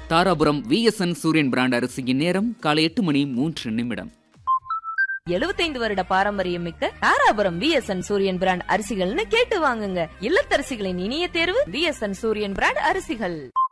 Dharapuram VSN சூரியன் brand அரிசியின் நேரம் காலை 8:03. 75 வருட பாரம்பரியம் மிக்க தாராபுரம் VSN சூரியன் பிராண்ட் அரிசிகள்னு கேட்டு வாங்குங்க. இல்லத்தரசிகளின் இனிய தேர்வு VSN சூரியன் பிராண்ட் அரிசிகள்.